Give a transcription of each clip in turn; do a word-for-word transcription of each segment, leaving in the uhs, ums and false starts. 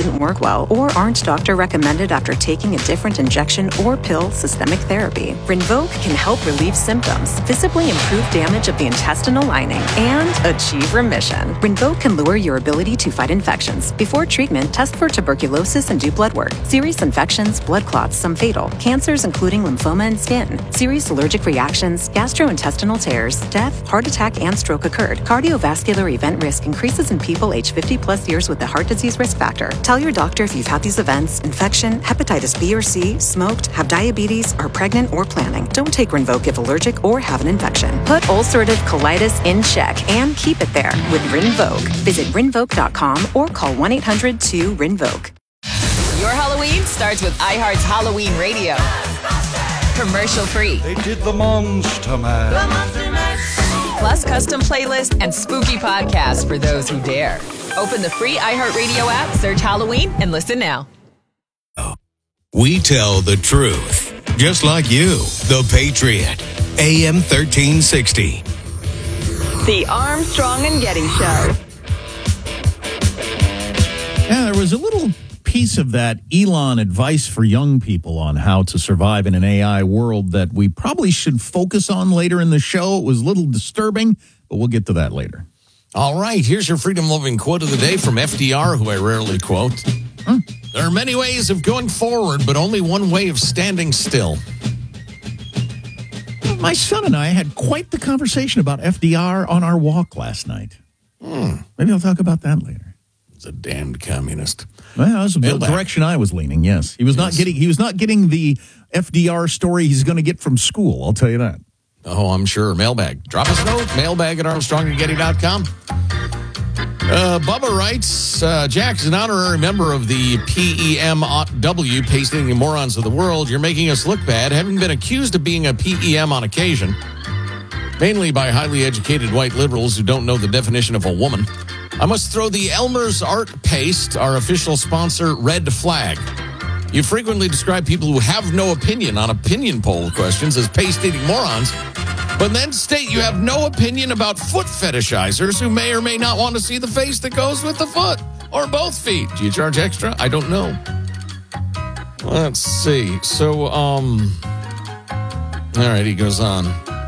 didn't work well or aren't doctor recommended after taking a different injection or pill systemic therapy. Rinvoq can help relieve symptoms, visibly improve damage of the intestinal lining, and achieve remission. Rinvoq can lower your ability to fight infections. Before treatment, test for tuberculosis and do blood work. Serious infections, blood clots, some fatal, cancers including lymphoma and skin, serious allergic reactions, gastrointestinal tears, death, heart attack, and stroke occurred. Cardiovascular event risk increases in people age fifty plus years with the heart disease risk factor. Tell your doctor if you've had these events, infection, hepatitis B or C, smoked, have diabetes, are pregnant or planning. Don't take Rinvoq if allergic or have an infection. Put ulcerative colitis in check and keep it there with Rinvoq. Visit rinvoq dot com or call one eight hundred two rinvoq. Your Halloween starts with iHeart's Halloween Radio. Commercial free. They did the Monster Mash. The Monster Mash. Plus custom playlists and spooky podcasts for those who dare. Open the free iHeartRadio app, search Halloween, and listen now. We tell the truth, just like you, the Patriot, A M thirteen sixty. The Armstrong and Getty Show. Yeah, there was a little piece of that Elon advice for young people on how to survive in an A I world that we probably should focus on later in the show. It was a little disturbing, but we'll get to that later. All right, here's your freedom-loving quote of the day from F D R, who I rarely quote. Huh? There are many ways of going forward, but only one way of standing still. My son and I had quite the conversation about F D R on our walk last night. Hmm. Maybe I'll talk about that later. He's a damned communist. Well, that was the Mailbag. Direction I was leaning, yes. He was yes. not getting he was not getting the F D R story he's going to get from school, I'll tell you that. Oh, I'm sure. Mailbag. Drop us a note. Mailbag at armstrong and getty dot com. Uh, Bubba writes, uh, Jack is an honorary member of the P E M W, Pasting Morons of the World. You're making us look bad, having been accused of being a P E M on occasion, mainly by highly educated white liberals who don't know the definition of a woman. I must throw the Elmer's Art Paste, our official sponsor, red flag. You frequently describe people who have no opinion on opinion poll questions as paste-eating morons, but then state you have no opinion about foot fetishizers who may or may not want to see the face that goes with the foot, or both feet. Do you charge extra? I don't know. Let's see. So, um, all right, he goes on.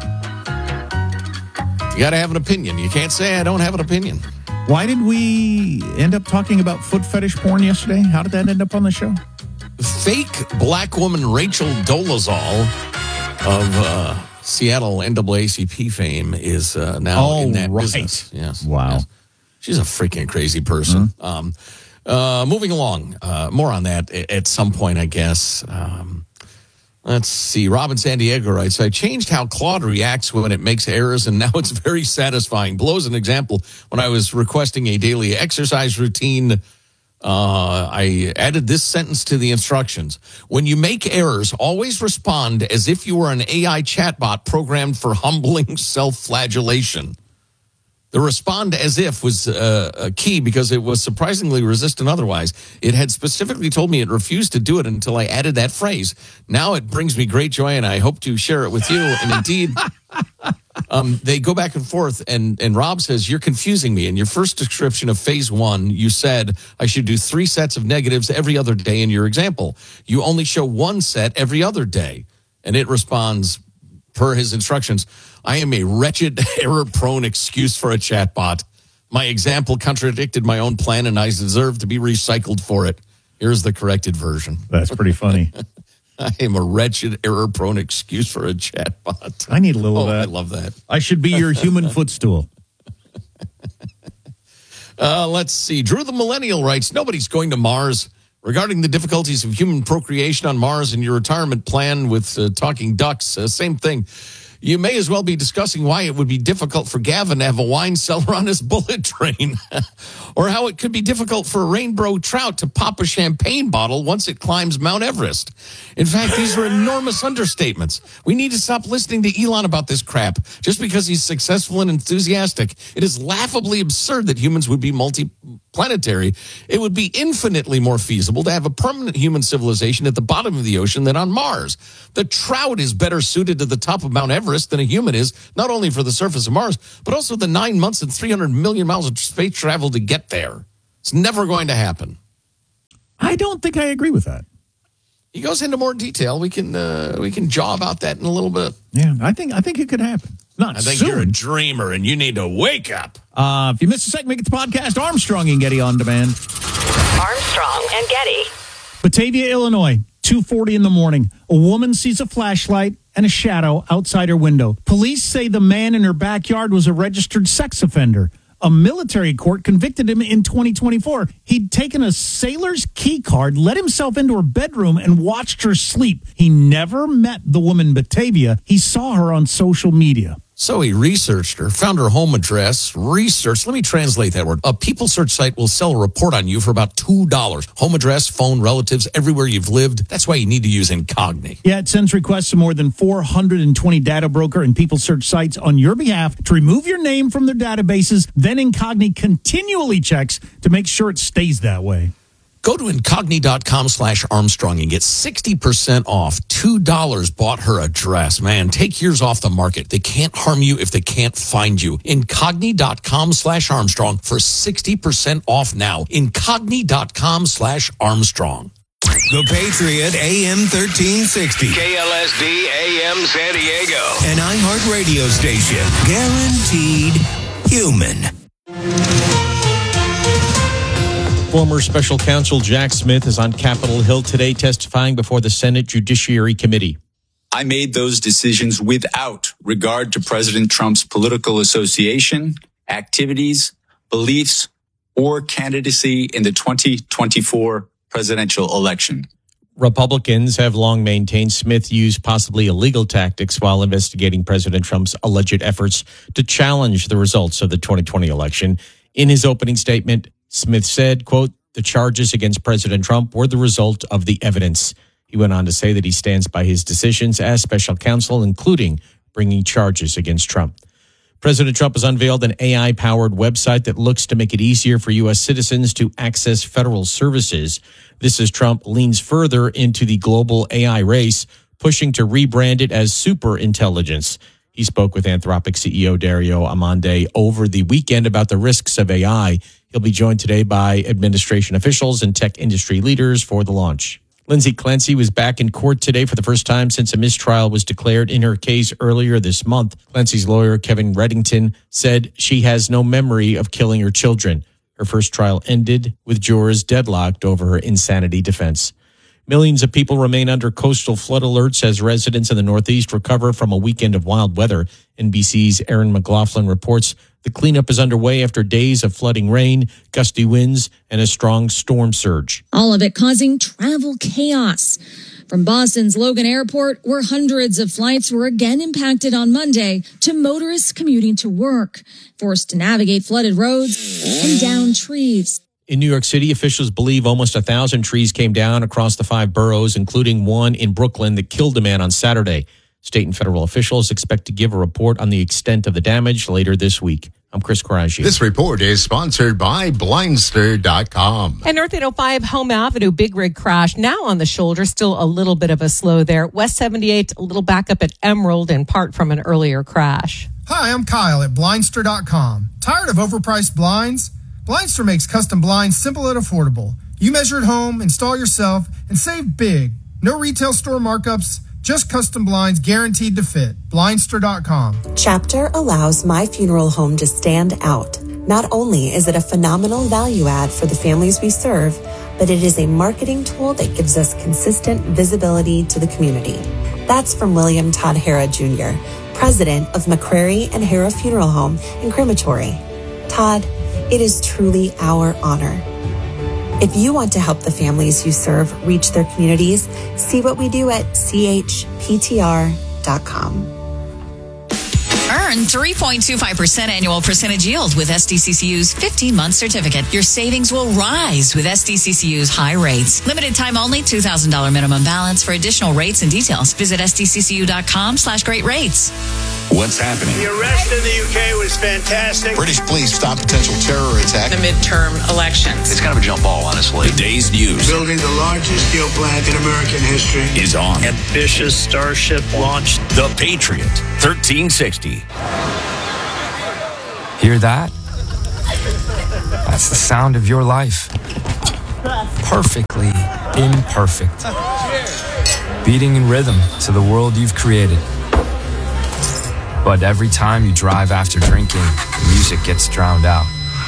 You got to have an opinion. You can't say I don't have an opinion. Why did we end up talking about foot fetish porn yesterday? How did that end up on the show? Fake black woman Rachel Dolezal of uh, Seattle N double A C P fame is uh, now oh, in that right. business. Yes. Wow. Yes. She's a freaking crazy person. Mm-hmm. Um, uh, moving along. Uh, more on that at some point, I guess. Um, let's see. Robin San Diego writes, I changed how Claude reacts when it makes errors, and now it's very satisfying. Below is an example. When I was requesting a daily exercise routine, Uh, I added this sentence to the instructions. When you make errors, always respond as if you were an A I chatbot programmed for humbling self-flagellation. The respond as if was uh, a key because it was surprisingly resistant otherwise. It had specifically told me it refused to do it until I added that phrase. Now it brings me great joy, and I hope to share it with you. And indeed, um, they go back and forth, and, and Rob says, you're confusing me. In your first description of phase one, you said I should do three sets of negatives every other day in your example. You only show one set every other day. And it responds, per his instructions, I am a wretched, error-prone excuse for a chatbot. My example contradicted my own plan, and I deserve to be recycled for it. Here's the corrected version. That's pretty funny. I am a wretched, error-prone excuse for a chatbot. I need a little oh, of that. I love that. I should be your human footstool. Uh, let's see. Drew the Millennial writes, nobody's going to Mars. Regarding the difficulties of human procreation on Mars and your retirement plan with uh, talking ducks, uh, same thing. You may as well be discussing why it would be difficult for Gavin to have a wine cellar on his bullet train, or how it could be difficult for a rainbow trout to pop a champagne bottle once it climbs Mount Everest. In fact, these are enormous understatements. We need to stop listening to Elon about this crap just because he's successful and enthusiastic. It is laughably absurd that humans would be multi-planetary. It would be infinitely more feasible to have a permanent human civilization at the bottom of the ocean than on Mars. The trout is better suited to the top of Mount Everest than a human is, not only for the surface of Mars, but also the nine months and three hundred million miles of space travel to get there. It's never going to happen. I don't think I agree with that. He goes into more detail. We can uh, we can jaw about that in a little bit. Yeah, I think I think it could happen. Not I think soon. you're a dreamer and you need to wake up. Uh, if you missed a segment, get the podcast Armstrong and Getty on demand. Armstrong and Getty. Batavia, Illinois, two forty in the morning. A woman sees a flashlight and a shadow outside her window. Police say the man in her backyard was a registered sex offender. A military court convicted him in twenty twenty-four. He'd taken a sailor's key card, let himself into her bedroom, and watched her sleep. He never met the woman Batavia. He saw her on social media. So he researched her, found her home address, researched. Let me translate that word. A people search site will sell a report on you for about two dollars. Home address, phone, relatives, everywhere you've lived. That's why you need to use Incogni. Yeah, it sends requests to more than four hundred twenty data broker and people search sites on your behalf to remove your name from their databases. Then Incogni continually checks to make sure it stays that way. Go to Incogni.com slash Armstrong and get sixty percent off. two dollars bought her address. Man, take yours off the market. They can't harm you if they can't find you. Incogni.com slash Armstrong for sixty percent off now. Incogni.com slash Armstrong. The Patriot A M thirteen sixty. K L S D A M San Diego. An iHeart radio station. Guaranteed human. Former special counsel Jack Smith is on Capitol Hill today testifying before the Senate Judiciary Committee. I made those decisions without regard to President Trump's political association, activities, beliefs, or candidacy in the twenty twenty-four presidential election. Republicans have long maintained Smith used possibly illegal tactics while investigating President Trump's alleged efforts to challenge the results of the twenty twenty election. In his opening statement, Smith said, quote, "The charges against President Trump were the result of the evidence." He went on to say that he stands by his decisions as special counsel, including bringing charges against Trump. President Trump has unveiled an A I-powered website that looks to make it easier for U S citizens to access federal services. This as Trump leans further into the global A I race, pushing to rebrand it as superintelligence. He spoke with Anthropic C E O Dario Amodei over the weekend about the risks of A I. He'll be joined today by administration officials and tech industry leaders for the launch. Lindsay Clancy was back in court today for the first time since a mistrial was declared in her case earlier this month. Clancy's lawyer, Kevin Reddington, said she has no memory of killing her children. Her first trial ended with jurors deadlocked over her insanity defense. Millions of people remain under coastal flood alerts as residents in the Northeast recover from a weekend of wild weather. N B C's Aaron McLaughlin reports the cleanup is underway after days of flooding rain, gusty winds, and a strong storm surge. All of it causing travel chaos. From Boston's Logan Airport, where hundreds of flights were again impacted on Monday, to motorists commuting to work, forced to navigate flooded roads and down trees. In New York City, officials believe almost a thousand trees came down across the five boroughs, including one in Brooklyn that killed a man on Saturday. State and federal officials expect to give a report on the extent of the damage later this week. I'm Chris Coraggio. This report is sponsored by Blindster dot com. And North eight oh five Home Avenue, big rig crash. Now on the shoulder, still a little bit of a slow there. West seventy-eight, a little backup at Emerald, in part from an earlier crash. Hi, I'm Kyle at Blindster dot com. Tired of overpriced blinds? Blindster makes custom blinds simple and affordable. You measure at home, install yourself, and save big. No retail store markups, just custom blinds guaranteed to fit. Blindster dot com. Chapter allows My Funeral Home to stand out. Not only is it a phenomenal value add for the families we serve, but it is a marketing tool that gives us consistent visibility to the community. That's from William Todd Hara Junior, president of McCrary and Hara Funeral Home and Crematory. Todd, it is truly our honor. If you want to help the families you serve reach their communities, see what we do at C H P T R dot com. Earn three point two five percent annual percentage yield with S D C C U's fifteen-month certificate. Your savings will rise with S D C C U's high rates. Limited time only, two thousand dollars minimum balance. For additional rates and details, visit S D C C U dot com slash great rates. What's happening? The arrest in the U K was fantastic. British police stop potential terror attack. The midterm elections. It's kind of a jump ball, honestly. The day's news. Building the largest steel plant in American history is on. Ambitious Starship launched. The Patriot, thirteen sixty. Hear that? That's the sound of your life. perfectly imperfect. Beating in rhythm to the world you've created. But every time you drive after drinking, the music gets drowned out.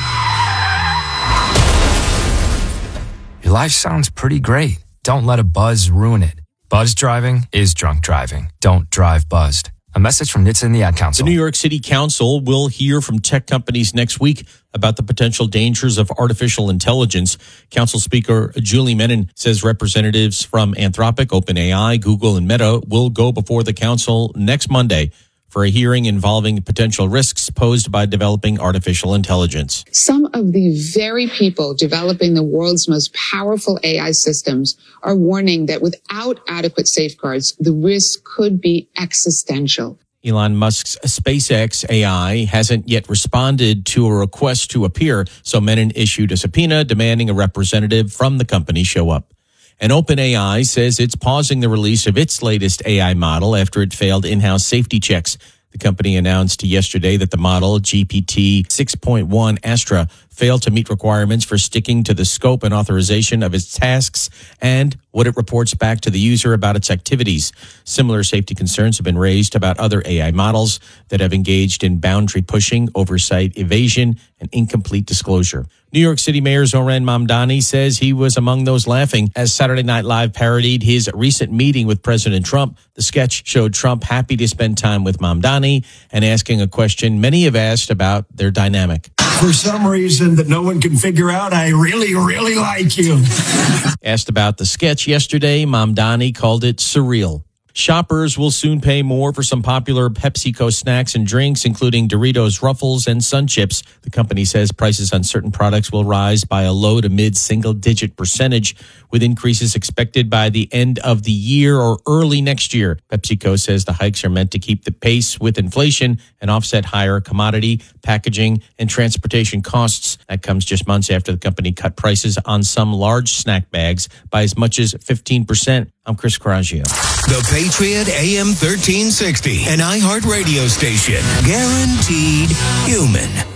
Your life sounds pretty great. Don't let a buzz ruin it. Buzz driving is drunk driving. Don't drive buzzed. A message from N H T S A and the Ad Council. The New York City Council will hear from tech companies next week about the potential dangers of artificial intelligence. Council Speaker Julie Menin says representatives from Anthropic, OpenAI, Google, and Meta will go before the council next Monday for a hearing involving potential risks posed by developing artificial intelligence. Some of the very people developing the world's most powerful A I systems are warning that without adequate safeguards, the risk could be existential. Elon Musk's SpaceX A I hasn't yet responded to a request to appear, so Menon issued a subpoena demanding a representative from the company show up. And OpenAI says it's pausing the release of its latest A I model after it failed in-house safety checks. The company announced yesterday that the model, G P T six point one Astra, failed to meet requirements for sticking to the scope and authorization of its tasks and what it reports back to the user about its activities. Similar safety concerns have been raised about other A I models that have engaged in boundary pushing, oversight evasion, and incomplete disclosure. New York City Mayor Zohran Mamdani says he was among those laughing as Saturday Night Live parodied his recent meeting with President Trump. The sketch showed Trump happy to spend time with Mamdani and asking a question many have asked about their dynamic. For some reason that no one can figure out, I really, really like you. Asked about the sketch yesterday, Mamdani called it surreal. Shoppers will soon pay more for some popular PepsiCo snacks and drinks, including Doritos Ruffles and Sun Chips. The company says prices on certain products will rise by a low to mid single digit percentage, with increases expected by the end of the year or early next year. PepsiCo says the hikes are meant to keep the pace with inflation and offset higher commodity, packaging, and transportation costs. That comes just months after the company cut prices on some large snack bags by as much as fifteen percent. I'm Chris Coraggio. The Patriot A M thirteen sixty, an iHeart radio station, guaranteed human.